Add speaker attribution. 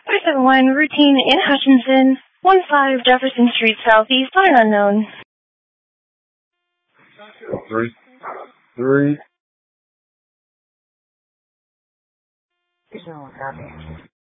Speaker 1: 571 routine in Hutchinson, 15 Jefferson Street Southeast on an unknown.
Speaker 2: 3.
Speaker 3: There's no one copy.